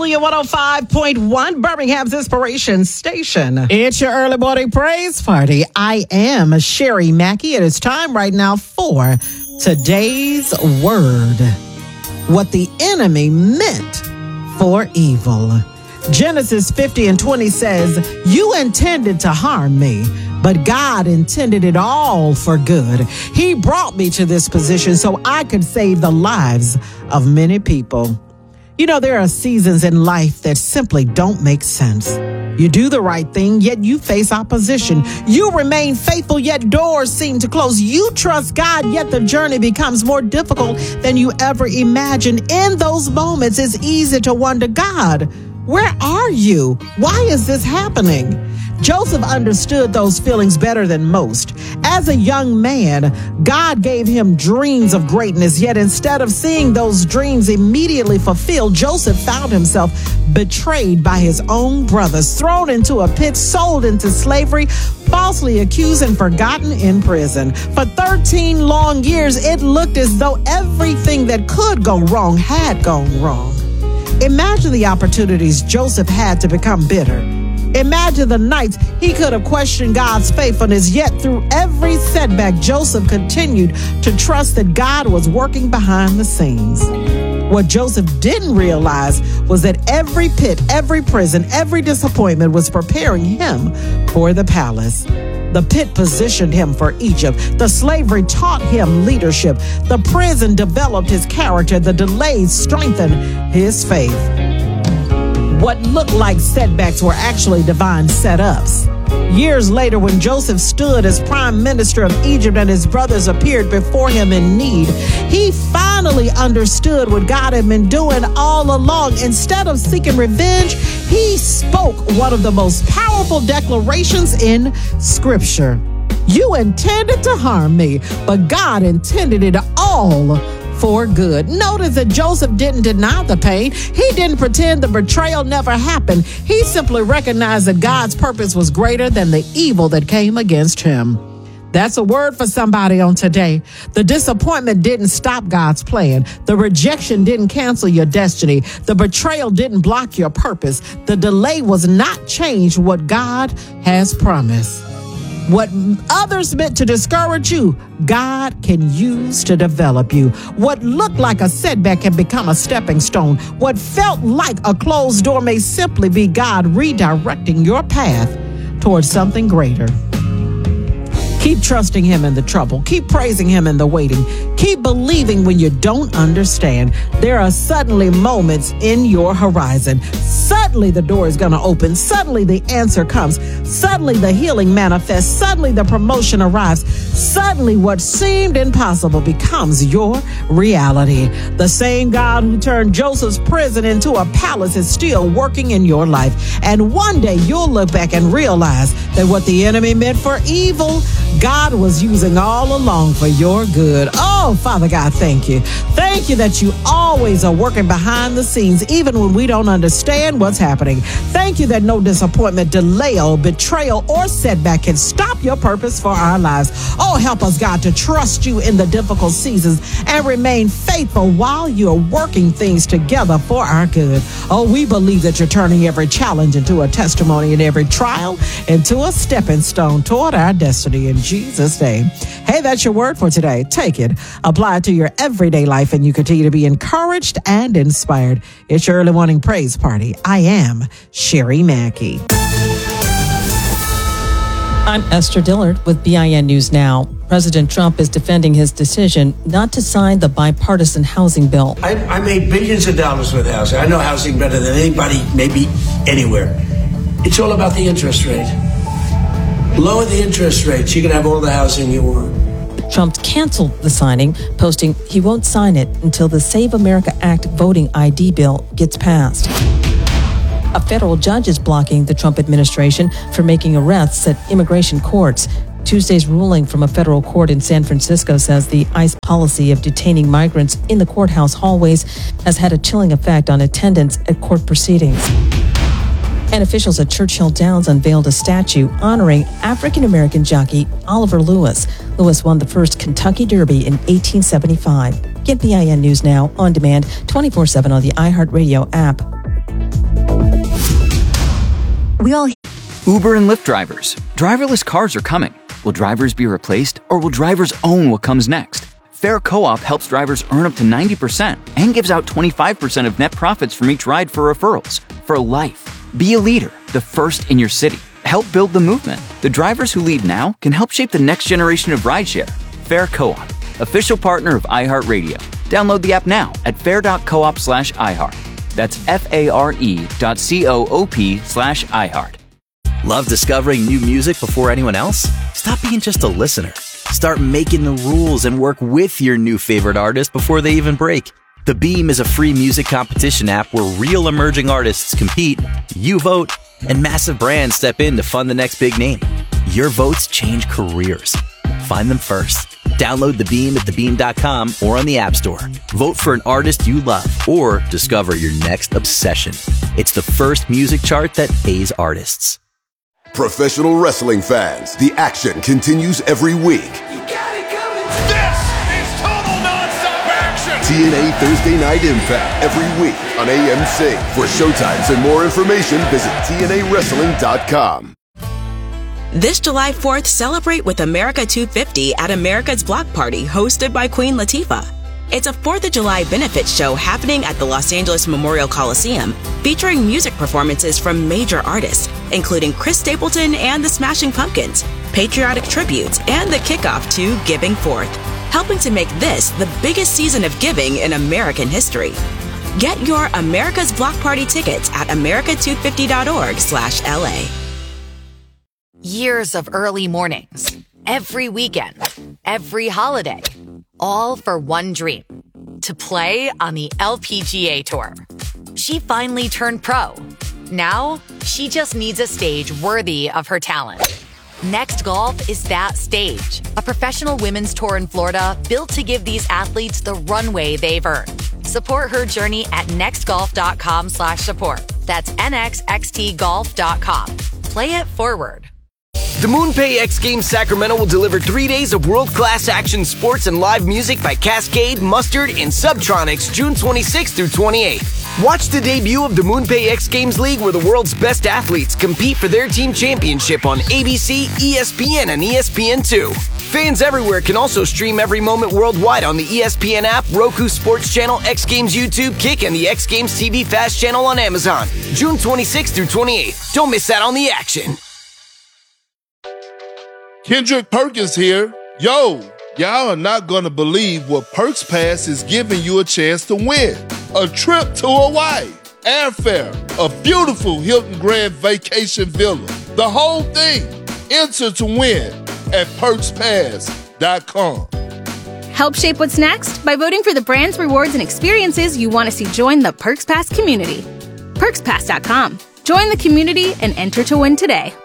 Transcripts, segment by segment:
Hallelujah 105.1, Birmingham's Inspiration Station. It's your early morning praise party. I am Sherry Mackey. It is time right now for today's word. What the enemy meant for evil. Genesis 50:20 says, "You intended to harm me, but God intended it all for good. He brought me to this position so I could save the lives of many people." You know, there are seasons in life that simply don't make sense. You do the right thing, yet you face opposition. You remain faithful, yet doors seem to close. You trust God, yet the journey becomes more difficult than you ever imagined. In those moments, it's easy to wonder, God, where are you? Why is this happening? Joseph understood those feelings better than most. As a young man, God gave him dreams of greatness, yet instead of seeing those dreams immediately fulfilled, Joseph found himself betrayed by his own brothers, thrown into a pit, sold into slavery, falsely accused and forgotten in prison. For 13 long years, it looked as though everything that could go wrong had gone wrong. Imagine the opportunities Joseph had to become bitter. Imagine the nights he could have questioned God's faithfulness, yet through every setback, Joseph continued to trust that God was working behind the scenes. What Joseph didn't realize was that every pit, every prison, every disappointment was preparing him for the palace. The pit positioned him for Egypt. The slavery taught him leadership. The prison developed his character. The delays strengthened his faith. What looked like setbacks were actually divine setups. Years later, when Joseph stood as prime minister of Egypt and his brothers appeared before him in need, he finally understood what God had been doing all along. Instead of seeking revenge, he spoke one of the most powerful declarations in Scripture. "You intended to harm me, but God intended it all for good." Notice that Joseph didn't deny the pain. He didn't pretend the betrayal never happened. He simply recognized that God's purpose was greater than the evil that came against him. That's a word for somebody on today. The disappointment didn't stop God's plan. The rejection didn't cancel your destiny. The betrayal didn't block your purpose. The delay was not change what God has promised. What others meant to discourage you, God can use to develop you. What looked like a setback can become a stepping stone. What felt like a closed door may simply be God redirecting your path towards something greater. Keep trusting Him in the trouble. Keep praising Him in the waiting. Keep believing when you don't understand. There are suddenly moments in your horizon. Suddenly the door is going to open. Suddenly the answer comes. Suddenly the healing manifests. Suddenly the promotion arrives. Suddenly what seemed impossible becomes your reality. The same God who turned Joseph's prison into a palace is still working in your life. And one day you'll look back and realize that what the enemy meant for evil, God was using all along for your good. Oh, Father God, thank you. Thank you that you always are working behind the scenes, even when we don't understand what's happening. Thank you that no disappointment, delay, or betrayal, or setback can stop your purpose for our lives. Oh, help us, God, to trust you in the difficult seasons and remain faithful while you're working things together for our good. Oh, we believe that you're turning every challenge into a testimony and every trial into a stepping stone toward our destiny. In Jesus' name. Hey, that's your word for today. Take it, apply it to your everyday life, and you continue to be encouraged and inspired. It's your early morning praise party. I am Sherry Mackey. I'm Esther Dillard with BIN News Now. President Trump is defending his decision not to sign the bipartisan housing bill. I made billions of dollars with housing. I know housing better than anybody, maybe anywhere. It's all about the interest rate. Lower the interest rates, you can have all the housing you want. Trump canceled the signing, posting he won't sign it until the Save America Act voting ID bill gets passed. A federal judge is blocking the Trump administration for making arrests at immigration courts. Tuesday's ruling from a federal court in San Francisco says the ICE policy of detaining migrants in the courthouse hallways has had a chilling effect on attendance at court proceedings. And officials at Churchill Downs unveiled a statue honoring African-American jockey Oliver Lewis. Lewis won the first Kentucky Derby in 1875. Get BIN News Now on demand 24/7 on the iHeartRadio app. Uber and Lyft drivers. Driverless cars are coming. Will drivers be replaced, or will drivers own what comes next? Fair Co-op helps drivers earn up to 90% and gives out 25% of net profits from each ride for referrals. For life. Be a leader, the first in your city. Help build the movement. The drivers who lead now can help shape the next generation of rideshare. Fair Co-op, official partner of iHeartRadio. Download the app now at fair.coop/iHeart. That's FARE.coop/iHeart. Love discovering new music before anyone else? Stop being just a listener. Start making the rules and work with your new favorite artist before they even break. The Beam is a free music competition app where real emerging artists compete, you vote, and massive brands step in to fund the next big name. Your votes change careers. Find them first. Download The Beam at thebeam.com or on the App Store. Vote for an artist you love or discover your next obsession. It's the first music chart that pays artists. Professional wrestling fans, the action continues every week. You got it coming. This is total nonstop action. TNA Thursday Night Impact every week on AMC. For showtimes and more information, visit TNAWrestling.com. This July 4th, celebrate with America 250 at America's Block Party, hosted by Queen Latifah. It's a 4th of July benefit show happening at the Los Angeles Memorial Coliseum, featuring music performances from major artists, including Chris Stapleton and the Smashing Pumpkins, patriotic tributes, and the kickoff to Giving Forth, helping to make this the biggest season of giving in American history. Get your America's Block Party tickets at america250.org/LA. Years of early mornings, every weekend, every holiday, all for one dream, to play on the LPGA Tour. She finally turned pro. Now, she just needs a stage worthy of her talent. Next Golf is that stage, a professional women's tour in Florida built to give these athletes the runway they've earned. Support her journey at nextgolf.com/support. That's nxxtgolf.com. Play it forward. The MoonPay X Games Sacramento will deliver 3 days of world-class action sports and live music by Cascade, Mustard, and Subtronics June 26th through 28th. Watch the debut of the MoonPay X Games League, where the world's best athletes compete for their team championship on ABC, ESPN, and ESPN2. Fans everywhere can also stream every moment worldwide on the ESPN app, Roku Sports Channel, X Games YouTube, Kick, and the X Games TV Fast Channel on Amazon. June 26th through 28th. Don't miss out on the action. Kendrick Perkins here. Yo, y'all are not gonna believe what Perks Pass is giving you a chance to win. A trip to Hawaii, airfare, a beautiful Hilton Grand Vacation Villa. The whole thing. Enter to win at PerksPass.com. Help shape what's next by voting for the brands, rewards, and experiences you want to see join the Perks Pass community. PerksPass.com. Join the community and enter to win today.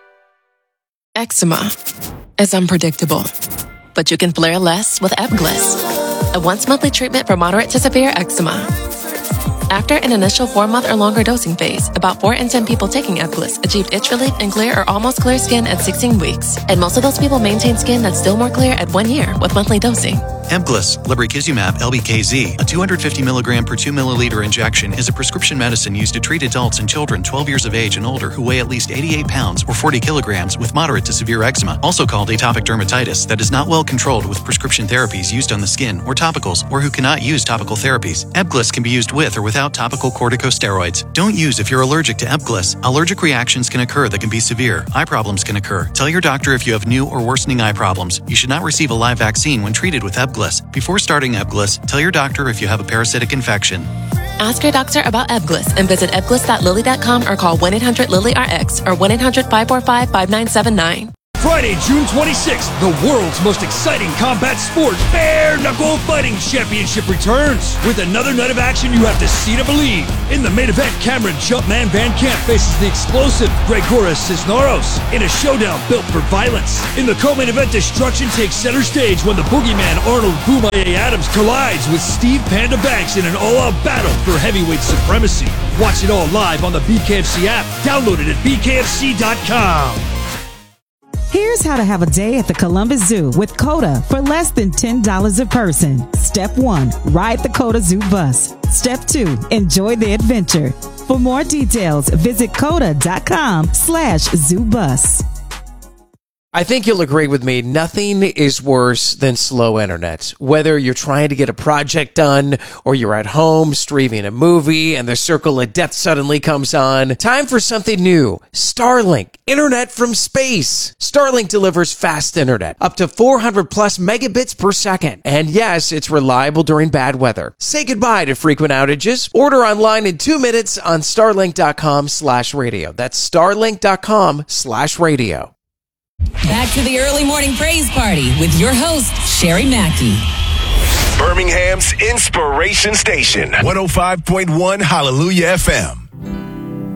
Eczema is unpredictable, but you can flare less with Ebglyss, a once-monthly treatment for moderate to severe eczema. After an initial 4-month or longer dosing phase, about 4 in 10 people taking Ebglyss achieved itch relief and clear or almost clear skin at 16 weeks, and most of those people maintain skin that's still more clear at 1 year with monthly dosing. Ebglyss, lebrikizumab LBKZ, a 250 milligram per 2 milliliter injection, is a prescription medicine used to treat adults and children 12 years of age and older who weigh at least 88 pounds or 40 kilograms with moderate to severe eczema, also called atopic dermatitis, that is not well controlled with prescription therapies used on the skin or topicals, or who cannot use topical therapies. Ebglyss can be used with or without topical corticosteroids. Don't use if you're allergic to Ebglyss. Allergic reactions can occur that can be severe. Eye problems can occur. Tell your doctor if you have new or worsening eye problems. You should not receive a live vaccine when treated with Ebglyss. Before starting Ebglyss, tell your doctor if you have a parasitic infection. Ask your doctor about Ebglyss and visit ebglyss.lilly.com or call 1-800-LILY-RX or 1-800-545-5979. Friday, June 26th, the world's most exciting combat sport, Bare Knuckle Fighting Championship returns. With another night of action you have to see to believe. In the main event, Cameron Jumpman Van Camp faces the explosive Gregoras Cisneros in a showdown built for violence. In the co-main event, destruction takes center stage when the boogeyman Arnold Boomaye Adams collides with Steve Panda Banks in an all-out battle for heavyweight supremacy. Watch it all live on the BKFC app. Download it at bkfc.com. Here's how to have a day at the Columbus Zoo with COTA for less than $10 a person. Step 1, ride the COTA Zoo bus. Step 2, enjoy the adventure. For more details, visit coda.com/ZooBus. I think you'll agree with me, nothing is worse than slow internet. Whether you're trying to get a project done or you're at home streaming a movie and the circle of death suddenly comes on, time for something new. Starlink, internet from space. Starlink delivers fast internet, up to 400 plus megabits per second. And yes, it's reliable during bad weather. Say goodbye to frequent outages. Order online in 2 minutes on starlink.com/radio. That's starlink.com/radio. Back to the early morning praise party with your host, Sherry Mackey. Birmingham's Inspiration Station, 105.1 Hallelujah FM.